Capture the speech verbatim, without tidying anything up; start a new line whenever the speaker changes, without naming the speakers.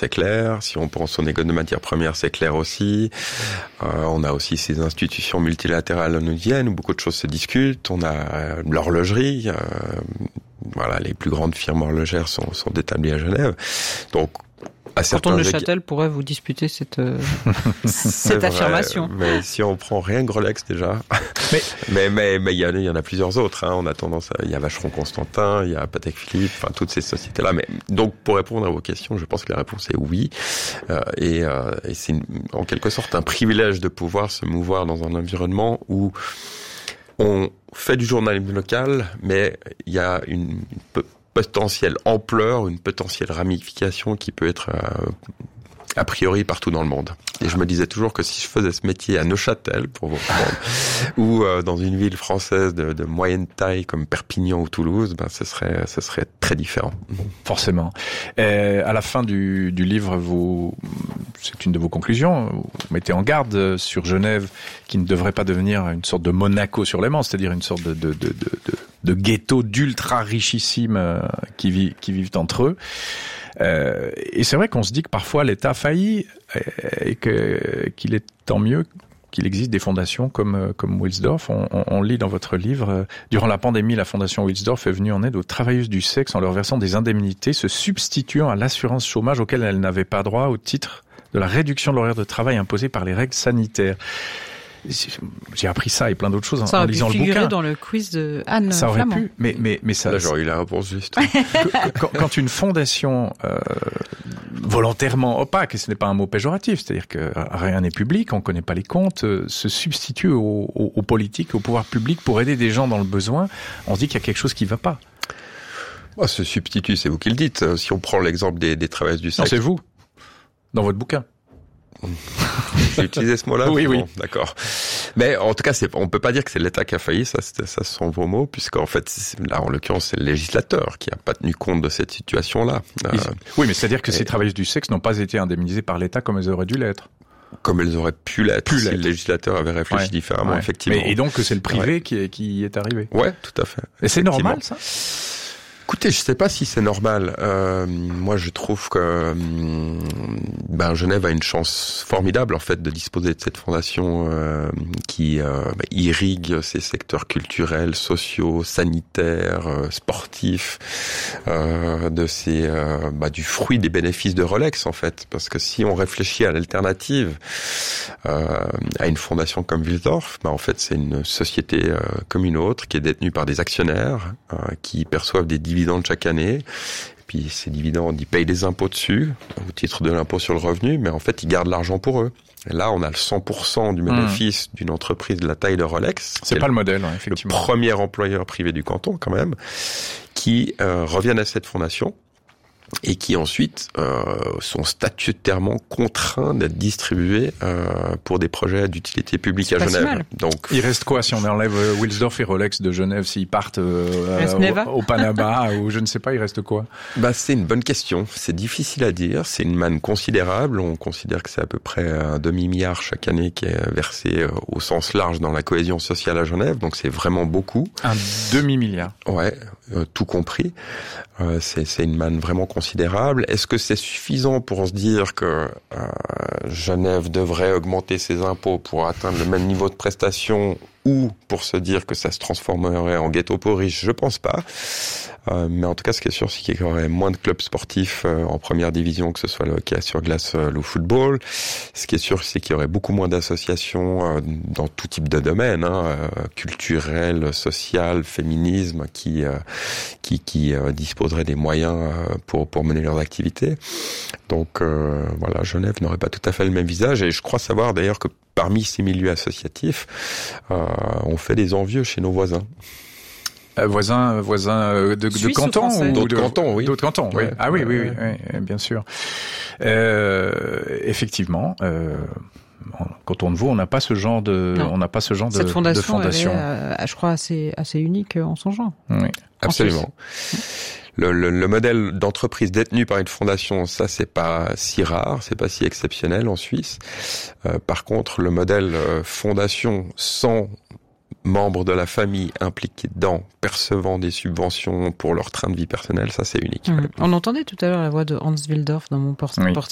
c'est clair. Si on pense aux négociations de matières premières, c'est clair aussi. Euh, on a aussi ces institutions multilatérales onusien où beaucoup de choses se discutent. On a euh, l'horlogerie. Euh, voilà, les plus grandes firmes horlogères sont, sont établies à Genève. Donc, à certains
Canton de Neuchâtel pourrait vous disputer cette, euh, cette
vrai,
affirmation.
Mais si on prend rien que Rolex déjà, mais mais mais mais il y, y en a plusieurs autres. Hein. On a tendance, à, il y a Vacheron Constantin, il y a Patek Philippe, enfin toutes ces sociétés-là. Mais donc pour répondre à vos questions, je pense que la réponse est oui. Euh, et, euh, et c'est une, en quelque sorte un privilège de pouvoir se mouvoir dans un environnement où on fait du journalisme local, mais il y a une, une potentielle ampleur, une potentielle ramification qui peut être euh, a priori partout dans le monde. Et je me disais toujours que si je faisais ce métier à Neuchâtel, pour vous répondre, ou euh, dans une ville française de, de moyenne taille comme Perpignan ou Toulouse, ben ce serait ce serait très différent.
Forcément. Et à la fin du, du livre, vous, c'est une de vos conclusions, vous mettez en garde sur Genève qui ne devrait pas devenir une sorte de Monaco sur Léman, c'est-à-dire une sorte de de de de, de, de ghetto d'ultra richissimes euh, qui vivent qui vivent entre eux. Euh, et c'est vrai qu'on se dit que parfois l'État a failli et que qu'il est tant mieux qu'il existe des fondations comme comme Wilsdorf. On, on, on lit dans votre livre, durant la pandémie, la fondation Wilsdorf est venue en aide aux travailleuses du sexe en leur versant des indemnités se substituant à l'assurance chômage auquel elles n'avaient pas droit au titre de la réduction de l'horaire de travail imposée par les règles sanitaires. J'ai appris ça et plein d'autres choses en, en lisant le bouquin. Ça aurait pu
dans le quiz de Anne
Ça aurait
Flamand.
pu, mais mais mais ça.
Là, j'aurais eu la réponse juste.
quand, quand une fondation euh, volontairement opaque, et ce n'est pas un mot péjoratif, c'est-à-dire que rien n'est public, on connaît pas les comptes, euh, se substitue aux, aux, aux politiques, au pouvoir public pour aider des gens dans le besoin, on se dit qu'il y a quelque chose qui va pas.
Oh, ce substitut, c'est vous qui le dites. Si on prend l'exemple des, des travailleuses du sexe.
Non, c'est vous, dans votre bouquin.
J'ai utilisé ce mot-là.
Oui,
bon,
oui.
D'accord. Mais en tout cas, c'est, on peut pas dire que c'est l'État qui a failli. Ça, ça, ce sont vos mots, puisqu'en fait, là, en l'occurrence, c'est le législateur qui a pas tenu compte de cette situation-là.
Euh, oui, mais c'est-à-dire que et... ces travailleuses du sexe n'ont pas été indemnisées par l'État comme elles auraient dû l'être.
Comme elles auraient pu l'être,
pu
si
l'être.
le législateur avait réfléchi
ouais.
différemment,
ouais.
effectivement.
Mais, et donc que c'est le privé
ouais.
qui, est, qui est arrivé.
Ouais, tout à fait.
Et c'est normal, ça ?
Écoutez, je sais pas si c'est normal. Euh, moi, je trouve que ben Genève a une chance formidable en fait de disposer de cette fondation euh, qui euh, ben, irrigue ces secteurs culturels, sociaux, sanitaires, euh, sportifs, euh, de ces euh, ben, du fruit des bénéfices de Rolex en fait. Parce que si on réfléchit à l'alternative euh, à une fondation comme Wilsdorf, ben en fait c'est une société euh, comme une autre qui est détenue par des actionnaires euh, qui perçoivent des dividendes chaque année. Et puis ces dividendes, ils payent des impôts dessus, au titre de l'impôt sur le revenu, mais en fait, ils gardent l'argent pour eux. Et là, on a le cent pour cent du bénéfice mmh. d'une entreprise de la taille de Rolex.
C'est pas le modèle, ouais, effectivement.
Le premier employeur privé du canton, quand même, qui euh, reviennent à cette fondation et qui ensuite euh, sont statutairement contraints d'être distribués euh, pour des projets d'utilité publique à Genève. Donc,
il reste quoi si on enlève Wilsdorf et Rolex de Genève, s'ils partent euh, au, au Panama ou je ne sais pas, il reste quoi?
Bah c'est une bonne question. C'est difficile à dire. C'est une manne considérable. On considère que c'est à peu près un demi-milliard chaque année qui est versé au sens large dans la cohésion sociale à Genève. Donc c'est vraiment beaucoup.
Un demi-milliard.
Ouais, euh, tout compris. Euh, c'est, c'est une manne vraiment considérable. Est-ce que c'est suffisant pour se dire que euh, Genève devrait augmenter ses impôts pour atteindre le même niveau de prestation ou pour se dire que ça se transformerait en ghetto pour riches? Je pense pas. Euh, mais en tout cas, ce qui est sûr, c'est qu'il y aurait moins de clubs sportifs euh, en première division, que ce soit le hockey sur glace, euh, le football. Ce qui est sûr, c'est qu'il y aurait beaucoup moins d'associations euh, dans tout type de domaine, hein, euh, culturel, social, féminisme, qui euh, qui, qui euh, disposeraient des moyens euh, pour pour mener leurs activités. Donc euh, voilà, Genève n'aurait pas tout à fait le même visage. Et je crois savoir d'ailleurs que parmi ces milieux associatifs, euh, on fait des envieux chez nos voisins.
Euh, voisins, voisins de, de canton ou
d'autres
de,
cantons, oui.
D'autres cantons, oui.
Ouais,
ah oui,
ouais,
oui,
ouais.
oui, oui, bien sûr. Euh, effectivement, euh, quand on ne vaut, on n'a pas ce genre de, non. on n'a pas ce genre
Cette
de
fondation.
de fondation.
Elle est, euh, je crois, assez, assez unique en son genre.
Oui,
absolument. Le, le, le modèle d'entreprise détenu par une fondation, ça c'est pas si rare, c'est pas si exceptionnel en Suisse. Euh, par contre, le modèle euh, fondation sans membres de la famille impliqués dedans, percevant des subventions pour leur train de vie personnel, ça c'est unique.
Mmh. On entendait tout à l'heure la voix de Hans Wilsdorf dans mon portrait, oui.